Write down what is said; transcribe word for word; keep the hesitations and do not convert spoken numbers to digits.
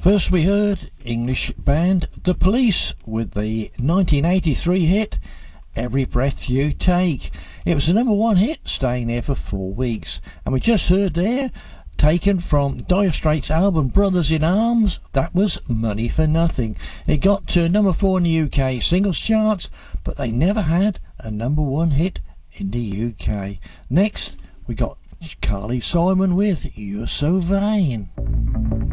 First we heard English band The Police with the nineteen eighty-three hit Every Breath You Take. It was the number one hit, staying there for four weeks. And we just heard there, taken from Dire Straits' album Brothers in Arms, that was Money for Nothing. It got to number four in the U K singles charts, but they never had a number one hit in the U K. Next we got Carly Simon with You're So Vain.